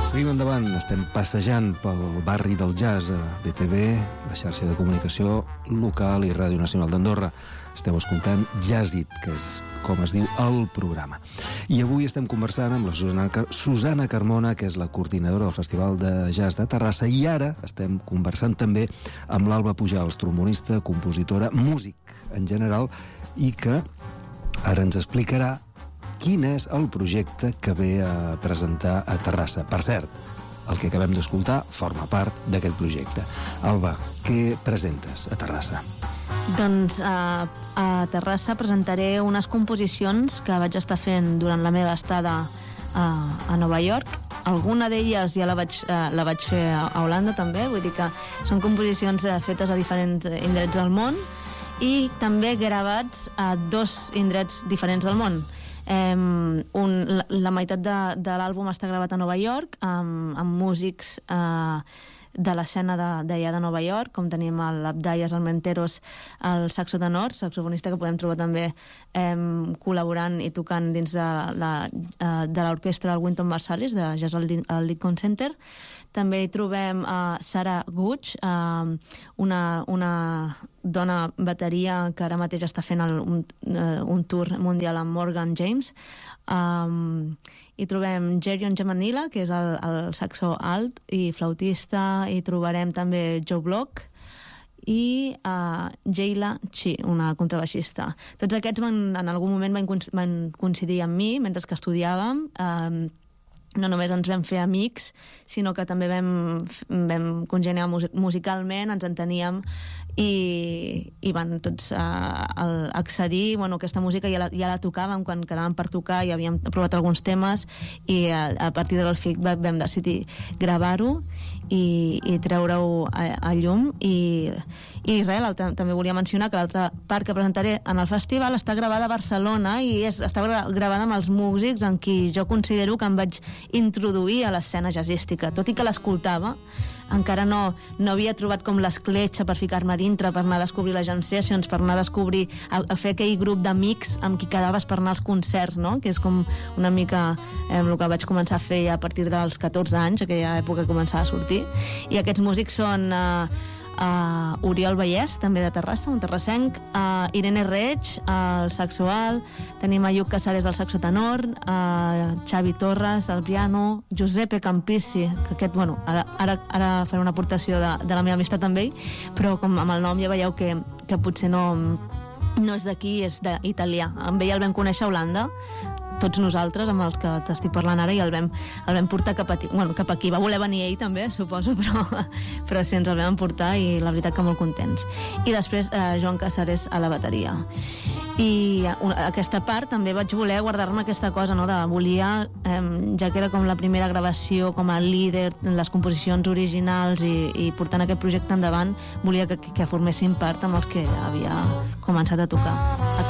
Seguim endavant, estem passejant pel barri del jazz a BTV, la xarxa de comunicació local i Ràdio Nacional d'Andorra. Esteu escoltant Jazzit, que és com es diu el programa. I avui estem conversant amb la Susana Carmona, que és la coordinadora del Festival de Jazz de Terrassa, i ara estem conversant també amb l'Alba Pujals, trombonista, compositora, músic en general, i que ara ens explicarà quin és el projecte que ve a presentar a Terrassa. Per cert, el que acabem d'escoltar forma part d'aquest projecte. Alba, què presentes a Terrassa? Doncs a Terrassa presentaré unes composicions que vaig estar fent durant la meva estada a Nova York. Alguna d'elles ja la vaig fer a Holanda també, vull dir que són composicions fetes a diferents indrets del món i també gravats a 2 indrets diferents del món. La meitat de l'àlbum està gravat a Nova York amb músics de l'escena d'allà de Nova York, com tenim l'Abdayas Almenteros, el saxo tenor, saxofonista que podem trobar també col·laborant i tocant dins de l'orquestra del Wynton Marsalis, de Jazz al Lincoln Center. També hi trobem Sarah Gooch, una dona bateria que ara mateix està fent un tour mundial amb Morgan James. Hi trobem Jerion Gemanila, que és el saxo alt i flautista. Hi trobarem també Joe Block i Jayla Chi, una contrabaixista. Tots aquests en algun moment van coincidir amb mi mentre que estudiàvem. No només ens vam fer amics, sinó que també vam congeniar musicalment, ens enteníem i van tots accedir. Aquesta música ja la tocàvem quan quedàvem per tocar i havíem provat alguns temes i a partir del feedback vam decidir gravar-ho i treure-ho a llum i res, també volia mencionar que l'altra part que presentaré en el festival està gravada a Barcelona i està gravada amb els músics en qui jo considero que em vaig introduir a l'escena jazzística, tot i que l'escoltava encara no havia trobat com l'escletxa per ficar-me dintre, per anar a descobrir les jam sessions, per anar a descobrir a fer aquell grup d'amics amb qui quedaves per anar als concerts, no? Que és com una mica el que vaig començar a fer a partir dels 14 anys, aquella època que començava a sortir. I aquests músics són Oriol Vallès, també de Terrassa, un terrassenc, Irene Reig, el saxo alt, tenim a Lluc Casares, el saxo tenor, Xavi Torres, el piano, Giuseppe Campissi, que aquest, ara faré una aportació de la meva amistat amb ell, però com amb el nom ja veieu que potser no és d'aquí, és d'italià. Amb ell el vam conèixer a Holanda, tots nosaltres amb els que t'estic parlant ara, i el vam portar cap aquí. Va voler venir ell també, suposo, però sí, ens el vam portar i la veritat que molt contents. I després Joan Casares a la bateria. I aquesta part també vaig voler guardar-me aquesta cosa, no? Volia, ja que era com la primera gravació com a líder en les composicions originals i portant aquest projecte endavant, volia que formessin part amb els que havia començat a tocar